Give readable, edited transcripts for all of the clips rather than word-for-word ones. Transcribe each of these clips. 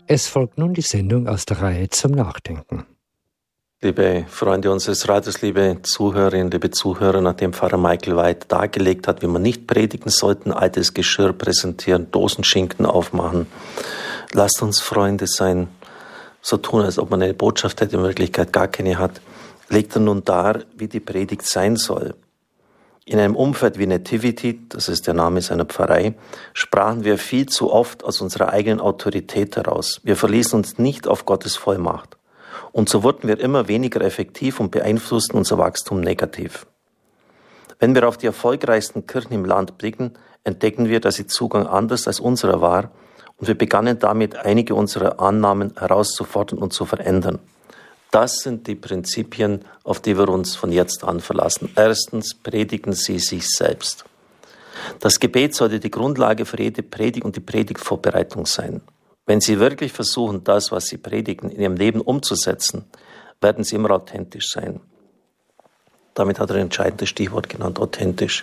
Es folgt nun die Sendung aus der Reihe zum Nachdenken. Liebe Freunde unseres Radios, liebe Zuhörerinnen, liebe Zuhörer, nachdem Pfarrer Michael White dargelegt hat, wie man nicht predigen sollte, altes Geschirr präsentieren, Dosenschinken aufmachen, lasst uns Freunde sein, so tun, als ob man eine Botschaft hätte, in Wirklichkeit gar keine hat, legt er nun dar, wie die Predigt sein soll. In einem Umfeld wie Nativity, das ist der Name seiner Pfarrei, sprachen wir viel zu oft aus unserer eigenen Autorität heraus. Wir verließen uns nicht auf Gottes Vollmacht. Und so wurden wir immer weniger effektiv und beeinflussten unser Wachstum negativ. Wenn wir auf die erfolgreichsten Kirchen im Land blicken, entdecken wir, dass ihr Zugang anders als unserer war und wir begannen damit, einige unserer Annahmen herauszufordern und zu verändern. Das sind die Prinzipien, auf die wir uns von jetzt an verlassen. Erstens, predigen Sie sich selbst. Das Gebet sollte die Grundlage für jede Predigt und die Predigtvorbereitung sein. Wenn Sie wirklich versuchen, das, was Sie predigen, in Ihrem Leben umzusetzen, werden Sie immer authentisch sein. Damit hat er ein entscheidendes Stichwort genannt, authentisch.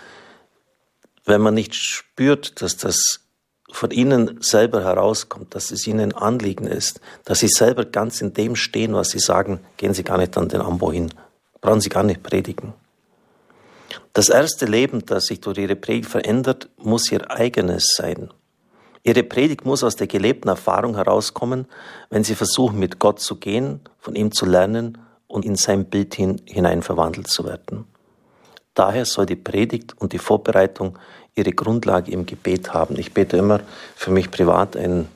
Wenn man nicht spürt, dass das von Ihnen selber herauskommt, dass es Ihnen ein Anliegen ist, dass Sie selber ganz in dem stehen, was Sie sagen, gehen Sie gar nicht an den Ambo hin. Brauchen Sie gar nicht predigen. Das erste Leben, das sich durch Ihre Predigt verändert, muss Ihr eigenes sein. Ihre Predigt muss aus der gelebten Erfahrung herauskommen, wenn Sie versuchen, mit Gott zu gehen, von ihm zu lernen und in sein Bild hinein verwandelt zu werden. Daher soll die Predigt und die Vorbereitung ihre Grundlage im Gebet haben. Ich bete immer für mich privat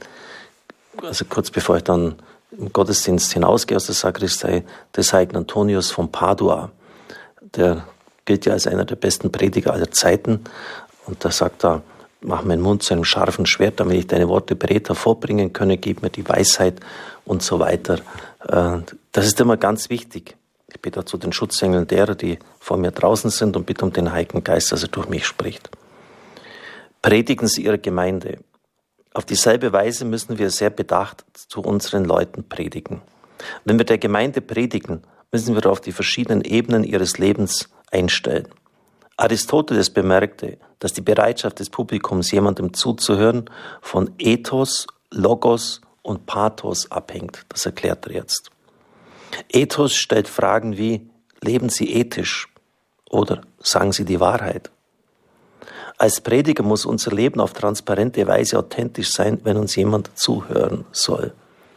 kurz bevor ich dann im Gottesdienst hinausgehe aus der Sakristei, des heiligen Antonius von Padua. Der gilt ja als einer der besten Prediger aller Zeiten. Und da sagt er: Mach meinen Mund zu einem scharfen Schwert, damit ich deine Worte beredt hervorbringen könne, gib mir die Weisheit und so weiter. Das ist immer ganz wichtig. Ich bitte zu den Schutzengeln derer, die vor mir draußen sind, und bitte um den Heiligen Geist, dass er durch mich spricht. Predigen Sie Ihre Gemeinde. Auf dieselbe Weise müssen wir sehr bedacht zu unseren Leuten predigen. Wenn wir der Gemeinde predigen, müssen wir auf die verschiedenen Ebenen ihres Lebens einstellen. Aristoteles bemerkte, dass die Bereitschaft des Publikums, jemandem zuzuhören, von Ethos, Logos und Pathos abhängt. Das erklärt er jetzt. Ethos stellt Fragen wie: Leben Sie ethisch oder sagen Sie die Wahrheit? Als Prediger muss unser Leben auf transparente Weise authentisch sein, wenn uns jemand zuhören soll.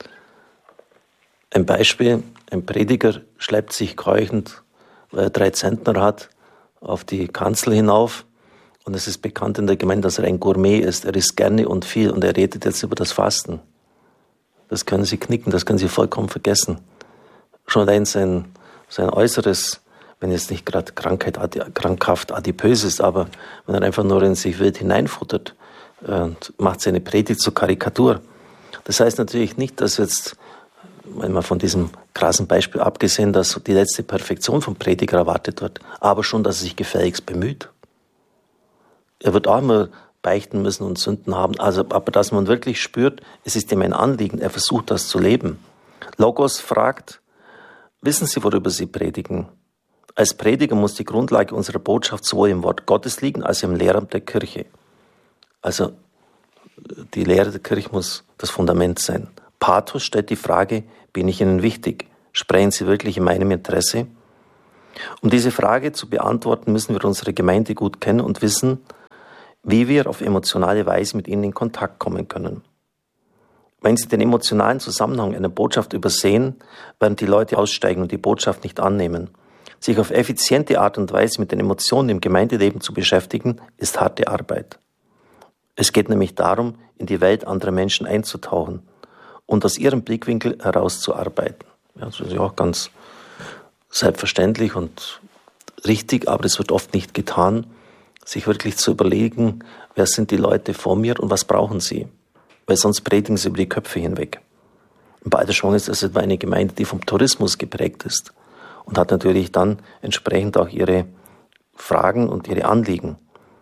Ein Beispiel: Ein Prediger schleppt sich keuchend, weil er 3 Zentner hat, auf die Kanzel hinauf, und es ist bekannt in der Gemeinde, dass er ein Gourmet ist. Er isst gerne und viel, und er redet jetzt über das Fasten. Das können Sie knicken, das können Sie vollkommen vergessen. Schon allein sein Äußeres, wenn jetzt nicht gerade krankhaft adipös ist, aber wenn er einfach nur in sich wild hineinfuttert, macht seine Predigt zur Karikatur. Das heißt natürlich nicht, dass jetzt, wenn man von diesem krassen Beispiel abgesehen, dass die letzte Perfektion vom Prediger erwartet wird, aber schon, dass er sich gefälligst bemüht. Er wird auch immer beichten müssen und Sünden haben, aber dass man wirklich spürt, es ist ihm ein Anliegen, er versucht das zu leben. Logos fragt: Wissen Sie, worüber Sie predigen? Als Prediger muss die Grundlage unserer Botschaft sowohl im Wort Gottes liegen, als im Lehramt der Kirche. Also die Lehre der Kirche muss das Fundament sein. Pathos stellt die Frage: Bin ich Ihnen wichtig? Sprechen Sie wirklich in meinem Interesse? Um diese Frage zu beantworten, müssen wir unsere Gemeinde gut kennen und wissen, wie wir auf emotionale Weise mit ihnen in Kontakt kommen können. Wenn Sie den emotionalen Zusammenhang einer Botschaft übersehen, werden die Leute aussteigen und die Botschaft nicht annehmen. Sich auf effiziente Art und Weise mit den Emotionen im Gemeindeleben zu beschäftigen, ist harte Arbeit. Es geht nämlich darum, in die Welt anderer Menschen einzutauchen und aus ihrem Blickwinkel herauszuarbeiten. Ja, das ist ja auch ganz selbstverständlich und richtig, aber es wird oft nicht getan, sich wirklich zu überlegen, wer sind die Leute vor mir und was brauchen sie? Weil sonst predigen sie über die Köpfe hinweg. Und bei Balderschwang ist das etwa eine Gemeinde, die vom Tourismus geprägt ist und hat natürlich dann entsprechend auch ihre Fragen und ihre Anliegen.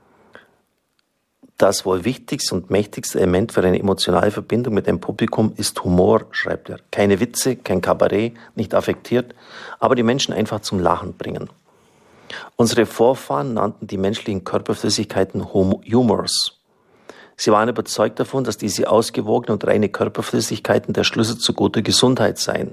Das wohl wichtigste und mächtigste Element für eine emotionale Verbindung mit dem Publikum ist Humor, schreibt er. Keine Witze, kein Kabarett, nicht affektiert, aber die Menschen einfach zum Lachen bringen. Unsere Vorfahren nannten die menschlichen Körperflüssigkeiten Humors. Sie waren überzeugt davon, dass diese ausgewogenen und reine Körperflüssigkeiten der Schlüssel zu guter Gesundheit seien.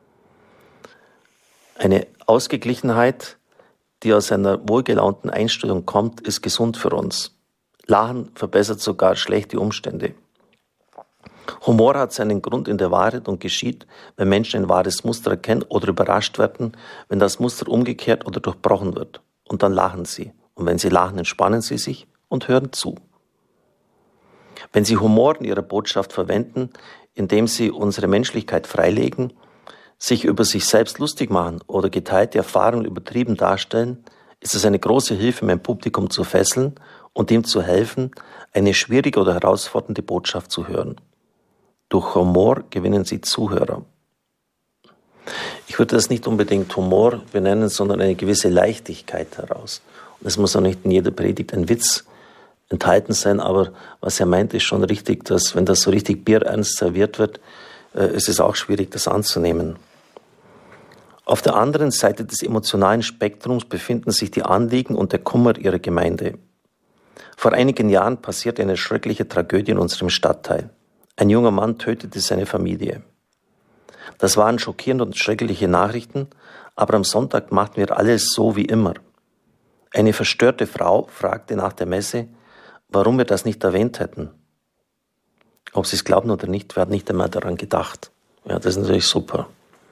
Eine Ausgeglichenheit, die aus einer wohlgelaunten Einstellung kommt, ist gesund für uns. Lachen verbessert sogar schlechte Umstände. Humor hat seinen Grund in der Wahrheit und geschieht, wenn Menschen ein wahres Muster erkennen oder überrascht werden, wenn das Muster umgekehrt oder durchbrochen wird. Und dann lachen sie. Und wenn sie lachen, entspannen sie sich und hören zu. Wenn Sie Humor in Ihrer Botschaft verwenden, indem Sie unsere Menschlichkeit freilegen, sich über sich selbst lustig machen oder geteilte Erfahrungen übertrieben darstellen, ist es eine große Hilfe, mein Publikum zu fesseln und ihm zu helfen, eine schwierige oder herausfordernde Botschaft zu hören. Durch Humor gewinnen Sie Zuhörer. Ich würde das nicht unbedingt Humor benennen, sondern eine gewisse Leichtigkeit heraus. Und es muss auch nicht in jeder Predigt ein Witz enthalten sein, aber was er meint, ist schon richtig, dass wenn das so richtig bierernst serviert wird, ist es auch schwierig, das anzunehmen. Auf der anderen Seite des emotionalen Spektrums befinden sich die Anliegen und der Kummer ihrer Gemeinde. Vor einigen Jahren passierte eine schreckliche Tragödie in unserem Stadtteil. Ein junger Mann tötete seine Familie. Das waren schockierende und schreckliche Nachrichten, aber am Sonntag machten wir alles so wie immer. Eine verstörte Frau fragte nach der Messe, warum wir das nicht erwähnt hätten. Ob sie es glauben oder nicht, wir hatten nicht einmal daran gedacht. Ja, das ist natürlich super.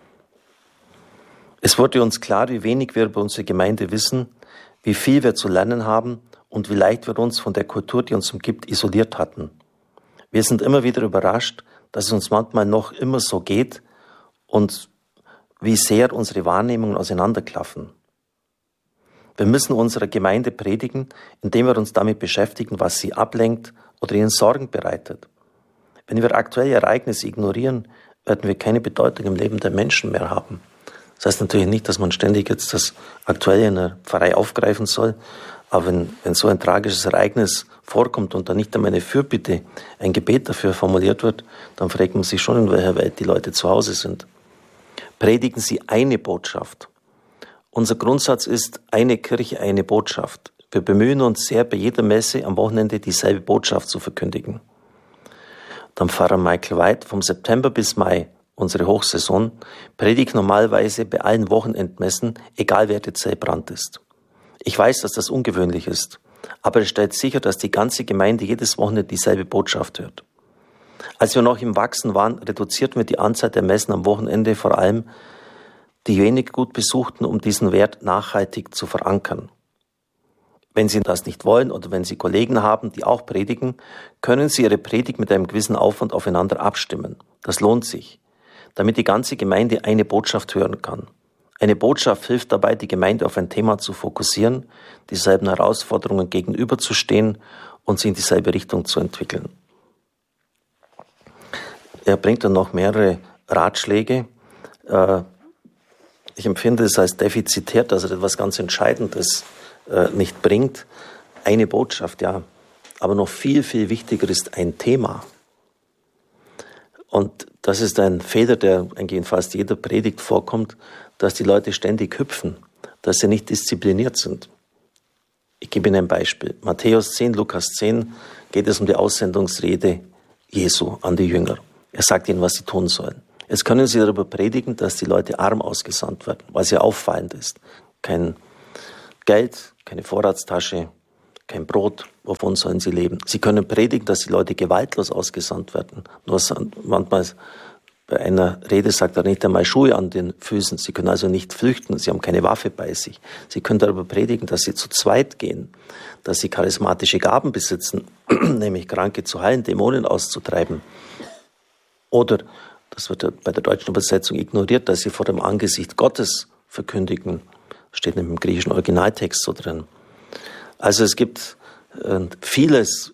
Es wurde uns klar, wie wenig wir über unsere Gemeinde wissen, wie viel wir zu lernen haben und wie leicht wir uns von der Kultur, die uns umgibt, isoliert hatten. Wir sind immer wieder überrascht, dass es uns manchmal noch immer so geht und wie sehr unsere Wahrnehmungen auseinanderklaffen. Wir müssen unserer Gemeinde predigen, indem wir uns damit beschäftigen, was sie ablenkt oder ihnen Sorgen bereitet. Wenn wir aktuelle Ereignisse ignorieren, werden wir keine Bedeutung im Leben der Menschen mehr haben. Das heißt natürlich nicht, dass man ständig jetzt das Aktuelle in der Pfarrei aufgreifen soll, aber wenn so ein tragisches Ereignis vorkommt und dann nicht einmal eine Fürbitte, ein Gebet dafür formuliert wird, dann fragt man sich schon, in welcher Welt die Leute zu Hause sind. Predigen Sie eine Botschaft. Unser Grundsatz ist, eine Kirche, eine Botschaft. Wir bemühen uns sehr, bei jeder Messe am Wochenende dieselbe Botschaft zu verkündigen. Dann Pfarrer Michael White vom September bis Mai, unsere Hochsaison, predigt normalerweise bei allen Wochenendmessen, egal wer der Zelebrant ist. Ich weiß, dass das ungewöhnlich ist, aber es stellt sicher, dass die ganze Gemeinde jedes Wochenende dieselbe Botschaft hört. Als wir noch im Wachsen waren, reduzierten wir die Anzahl der Messen am Wochenende, vor allem die wenig gut besuchten, um diesen Wert nachhaltig zu verankern. Wenn Sie das nicht wollen oder wenn Sie Kollegen haben, die auch predigen, können Sie Ihre Predigt mit einem gewissen Aufwand aufeinander abstimmen. Das lohnt sich, damit die ganze Gemeinde eine Botschaft hören kann. Eine Botschaft hilft dabei, die Gemeinde auf ein Thema zu fokussieren, dieselben Herausforderungen gegenüberzustehen und sie in dieselbe Richtung zu entwickeln. Er bringt dann noch mehrere Ratschläge. Ich empfinde es als defizitär, dass er etwas ganz Entscheidendes nicht bringt. Eine Botschaft, ja. Aber noch viel, viel wichtiger ist ein Thema. Und das ist ein Fehler, der eigentlich in fast jeder Predigt vorkommt, dass die Leute ständig hüpfen, dass sie nicht diszipliniert sind. Ich gebe Ihnen ein Beispiel. Matthäus 10, Lukas 10 geht es um die Aussendungsrede Jesu an die Jünger. Er sagt ihnen, was sie tun sollen. Jetzt können Sie darüber predigen, dass die Leute arm ausgesandt werden, was ja auffallend ist. Kein Geld, keine Vorratstasche, kein Brot, wovon sollen sie leben? Sie können predigen, dass die Leute gewaltlos ausgesandt werden. Nur manchmal bei einer Rede sagt er nicht einmal Schuhe an den Füßen. Sie können also nicht flüchten, sie haben keine Waffe bei sich. Sie können darüber predigen, dass sie zu zweit gehen, dass sie charismatische Gaben besitzen, nämlich Kranke zu heilen, Dämonen auszutreiben. Oder, das wird ja bei der deutschen Übersetzung ignoriert, dass sie vor dem Angesicht Gottes verkündigen. Steht im griechischen Originaltext so drin. Also es gibt vieles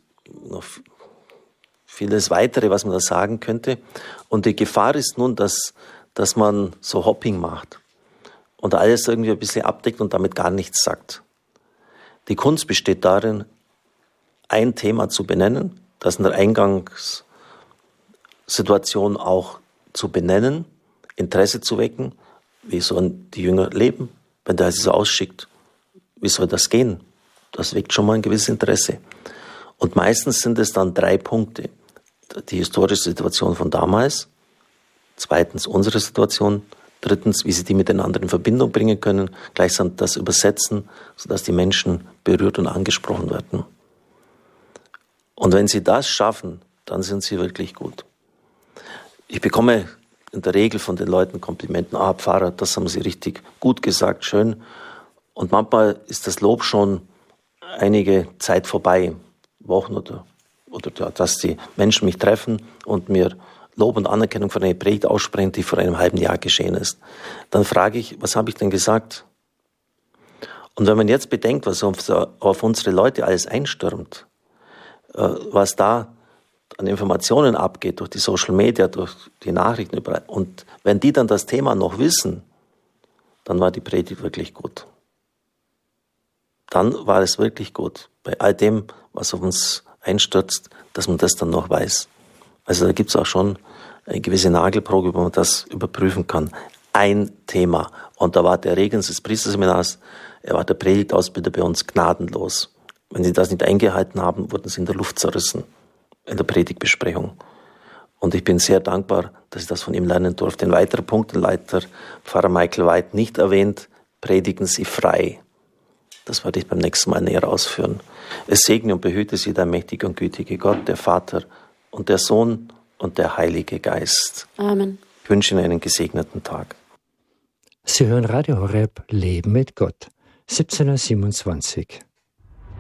weitere, was man da sagen könnte. Und die Gefahr ist nun, dass man so Hopping macht und alles irgendwie ein bisschen abdeckt und damit gar nichts sagt. Die Kunst besteht darin, ein Thema zu benennen, das in der Eingangssituation auch zu benennen, Interesse zu wecken. Wie sollen die Jünger leben, wenn der sie so ausschickt? Wie soll das gehen? Das weckt schon mal ein gewisses Interesse. Und meistens sind es dann 3 Punkte. Die historische Situation von damals, 2. unsere Situation, 3. wie sie die miteinander in Verbindung bringen können, gleichsam das übersetzen, sodass die Menschen berührt und angesprochen werden. Und wenn sie das schaffen, dann sind sie wirklich gut. Ich bekomme in der Regel von den Leuten Komplimenten, Pfarrer, das haben Sie richtig gut gesagt, schön. Und manchmal ist das Lob schon einige Zeit vorbei, Wochen oder dass die Menschen mich treffen und mir Lob und Anerkennung für eine Predigt aussprechen, die vor einem halben Jahr geschehen ist. Dann frage ich, was habe ich denn gesagt? Und wenn man jetzt bedenkt, was auf unsere Leute alles einstürmt, was da an Informationen abgeht durch die Social Media, durch die Nachrichten überall, und wenn die dann das Thema noch wissen, dann war die Predigt wirklich gut. Dann war es wirklich gut. Bei all dem, was auf uns einstürzt, dass man das dann noch weiß. Also da gibt es auch schon eine gewisse Nagelprobe, wo man das überprüfen kann. Ein Thema. Und da war der Regens des Priesterseminars, er war der Predigtausbilder bei uns gnadenlos. Wenn sie das nicht eingehalten haben, wurden sie in der Luft zerrissen, in der Predigtbesprechung. Und ich bin sehr dankbar, dass ich das von ihm lernen durfte. Ein weiterer Punkt, den Leiter Pfarrer Michael White nicht erwähnt, predigen Sie frei. Das werde ich beim nächsten Mal näher ausführen. Es segne und behüte Sie der mächtige und gütige Gott, der Vater und der Sohn und der Heilige Geist. Amen. Ich wünsche Ihnen einen gesegneten Tag. Sie hören Radio Horeb, Leben mit Gott, 17:27 Uhr.